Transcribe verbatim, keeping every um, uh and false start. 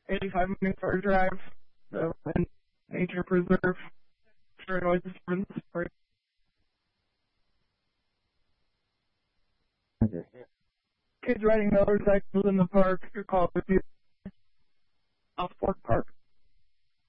eighty-five minutes for a drive. So, and nature preserve. Sure, noise disturbance. For Okay. kids riding motorcycles in the park. You're called with you. Off Fork Park.